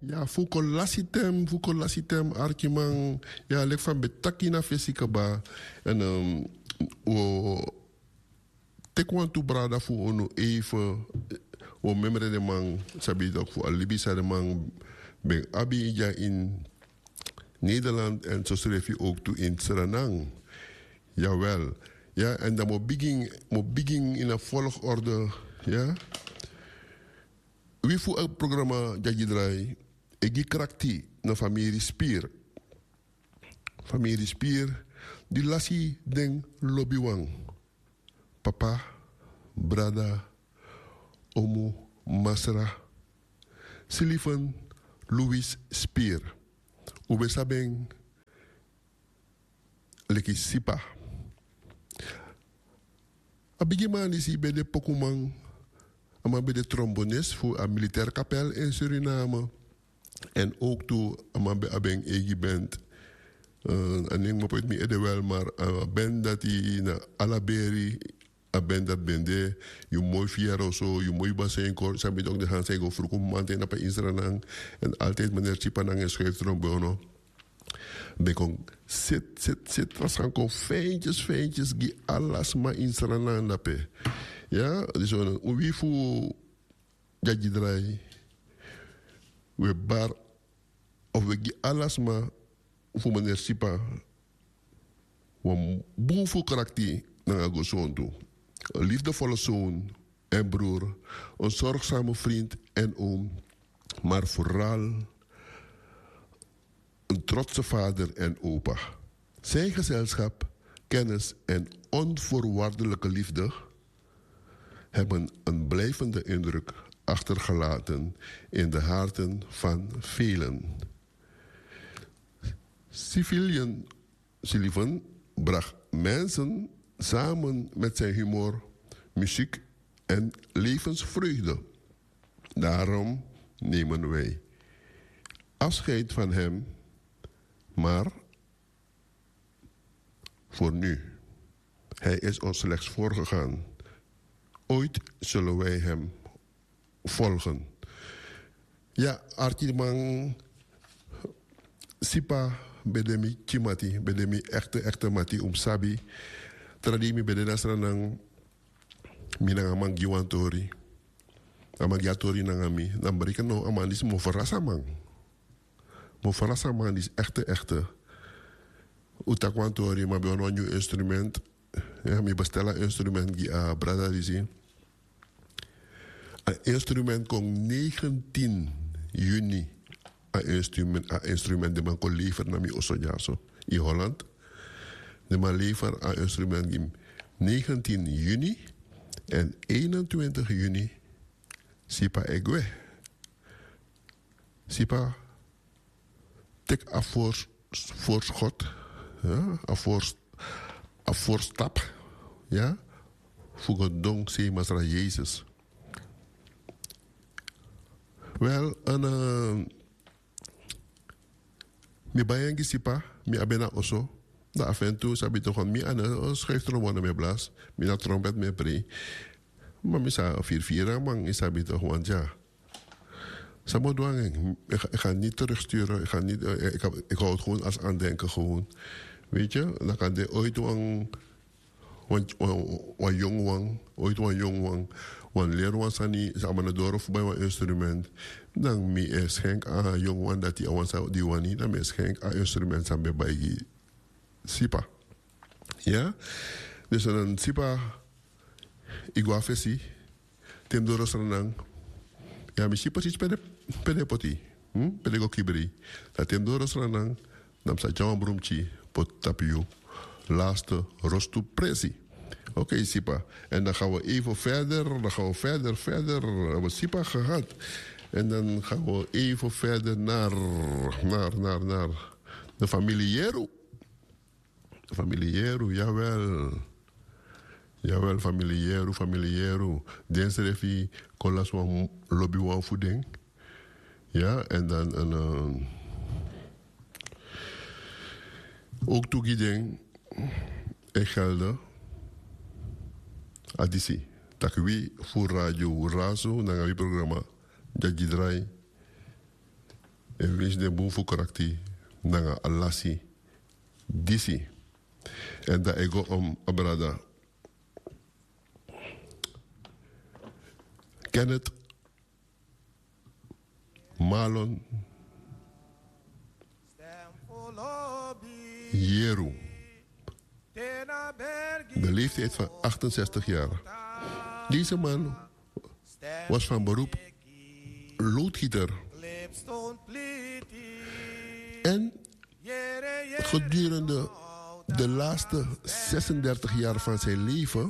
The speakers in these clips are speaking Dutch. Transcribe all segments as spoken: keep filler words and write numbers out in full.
Ja, fuko lasitem, fuko lasitem, arkimang, ja, lek van betakina fesika ba. En um, o tekwan tu brada fu ono even, o memre de man, sabi dat fu alibi sa de man, ben abi ja in Nederland en zo schreef je ook toe in Suriname. Jawel. Ja, en dan moet begin, moet begin in een volgorde, ja. Wie voor het programma Jagi Draai, ik krakti na familie Spier. Familie Spier, die lasi den lobbywan. Papa, brada, omo, masra. Silifan Louis Spier. Ube sabeng leki sipa. Abigi man is bij de Pokémon, maar bij de trombonist voor een militaire kapel in Suriname. En ook toe, maar bij Abeng Egi band. En ik moet het niet wel, maar een band dat die na Alaberi, een band dat bende, je mooi vier of zo, je mooi bassin kort, zijn bij ook de hand zijn go vroeg om man te naar Israël en altijd meneer Chipanang en schuift trombono. Bekong zit, zit, zit, was gaan kon feintjes, feintjes, die alles maar in Suriname dape. Ja, dus een wie voor Jagi Draai, we bar, of we die alles maar voor meneer Chipa, we boven karakter naar een zoon toe. Een liefdevolle zoon en broer, een zorgzame vriend en oom, maar vooral een trotse vader en opa. Zijn gezelschap, kennis en onvoorwaardelijke liefde hebben een blijvende indruk achtergelaten in de harten van velen. Civilian Sullivan bracht mensen samen met zijn humor, muziek en levensvreugde. Daarom nemen wij afscheid van hem, maar voor nu. Hij is ons slechts voorgegaan. Ooit zullen wij hem volgen. Ja, Archimang Sipa bedemi chimati, bedemi echte echte mati um sabi. Tradimi bedena stranang minang amang giwantori. Amang giatori nangami. Dan berikan no amandis mo verrasa mang. Mo verrasa mang is echte echte. Utakwantori maar bij een nieuw instrument. Ja, me bestellen instrument die a brada disi. Een instrument kon negentien juni. Een instrument, een instrument die man kon leveren naar mij Osojaso in Holland. De man levert een instrument die negentien juni en eenentwintig juni. Sipa egwe. Sipa tek a voor voorschot. Ja, een voor, een voorstap, ja, voor het donk zee Masra Jezus. Wel, en uh, mi bayan gisipa, mi abena oso, da af en toe sabi toch mi aan schrijf trombone me blas, mi na trompet me pre, maar mi sa vier vier man is sabi toch want ja. Samo dwang, ik, ik ga niet terugsturen, ik ga niet, ik, ik, ik hou het gewoon als aandenken gewoon. Weet je, dan kan de ooit een jong wang, ooit een jong wang, een leerwang sani, samen naar door of bij een instrument. Dan mi is schenk aan jong wang dat die awan zou die wani, dan mi schenk aan instrument samen bij die sipa. Ja, dus een sipa, ik wou fesi, tem door ranang. Ja, mi sipa is pede pede poti, hm, pede go kibri. Dat tem door ranang, dan sa jawan brumchi. Pot tapiu. Laatste rostu presi. Oké, okay, Sipa. En dan gaan we even verder. Dan gaan we verder, verder. We hebben Sipa gehad. En dan gaan we even verder naar, naar, naar, naar de familie Jeru. De familie Jeru, jawel. Jawel, familie Jeru, familie Jeru. Dienst refi kolas wan lobby wan voeding. Ja, en dan een... Uh, ook toegeding, ik gelde, adisi, dat we voor radio Razo, naar het programma Jagi Draai, En wist de boel voor karakter. Nanga alasi. Disi. En dat ego om abrada. Kenneth Marlon Jeru. De leeftijd van achtenzestig jaar. Deze man was van beroep loodgieter. En gedurende de laatste zesendertig jaar van zijn leven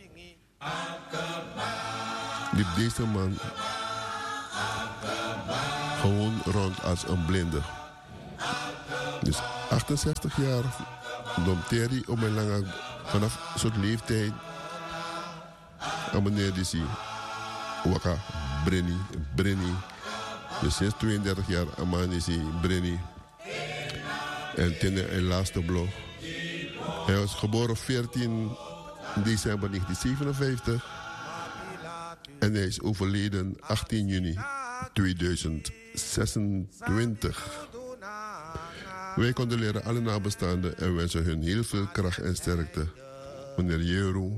liep deze man gewoon rond als een blinde. Dus achtenzestig jaar, domteer op een lange, vanaf een soort leeftijd, aan meneer die zie, waka, Brenny, Brenny. Dus sinds tweeëndertig jaar, aan man die zie, Brenny. En ten een laatste blog. Hij was geboren veertien december negentien zevenenvijftig. En hij is overleden achttien juni tweeduizend zesentwintig. Wij condoleren alle nabestaanden en wensen hun heel veel kracht en sterkte. Meneer Jeru.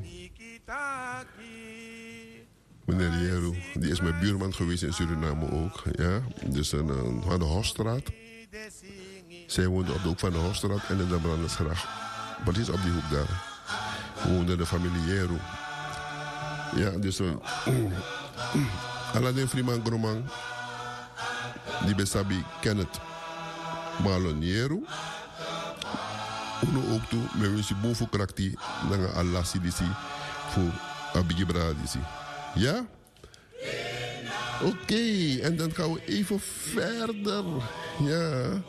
Meneer Jeru, die is mijn buurman geweest in Suriname ook. Ja? Dus een, een, van de Hofstraat. Zij woonde op de hoek van de Hofstraat en in de Brandersgracht. Precies op die hoek daar. Woonde de familie Jeru. Ja, dus een... Aladdin Freeman Gromang. Die besabi Kenneth Marlon Jeru. Uno ook toe, met wie ze boven krakti, naar Alassi disi, voor Abigibra disi. Ja? Oké, okay, en dan gaan we even verder. Ja.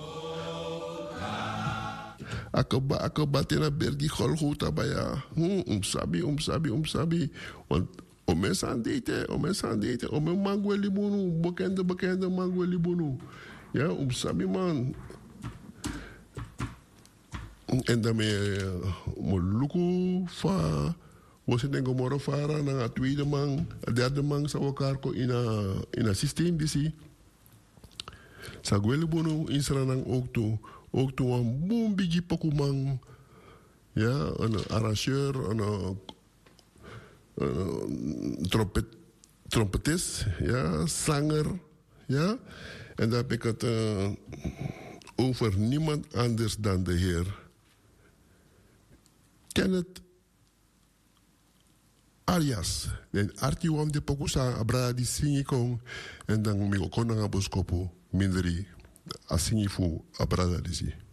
Akaba, akaba, tena bergi golgota baya. Hmm, umsabi, umsabi, umsabi. Want om mensen aan daten, om mensen aan daten, om een mango libunu, bekende, bekende mango libunu. Ja, umsabi man. En daarmee moluku fa, was het denken morgen varen naar een tweede man, een derde man zou elkaar in een in een systeem disi. Sagwele bono in Sranang ook toe, ook toe een boom bigi pokumang, ja, een arrangeur, een, een trompet, trompetist, ja, zanger, ja. En daar heb ik het uh, over niemand anders dan de Heer Kenneth Arias. En arti wam de pokusa abra di singi kong en dan mi okona ngaboskopo minderi asingi fu abra di si.